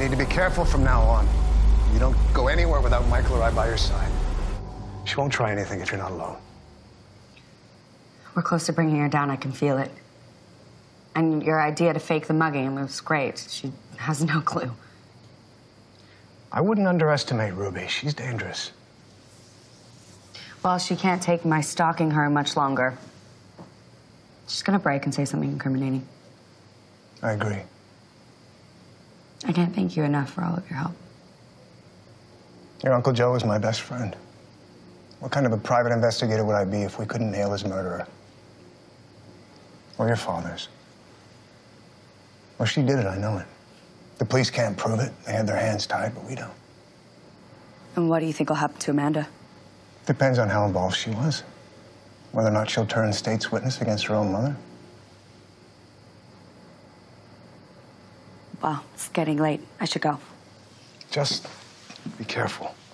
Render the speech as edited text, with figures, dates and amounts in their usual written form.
need to be careful from now on. You don't go anywhere without Michael or I by your side. She won't try anything if you're not alone. We're close to bringing her down. I can feel it. And your idea to fake the mugging was great. She has no clue. I wouldn't underestimate Ruby. She's dangerous. Well, she can't take my stalking her much longer. She's gonna break and say something incriminating. I agree. I can't thank you enough for all of your help. Your Uncle Joe is my best friend. What kind of a private investigator would I be if we couldn't nail his murderer? Or your father's? Well, she did it, I know it. The police can't prove it. They had their hands tied, but we don't. And what do you think will happen to Amanda? Depends on how involved she was. Whether or not she'll turn state's witness against her own mother. Well, it's getting late. I should go. Just be careful.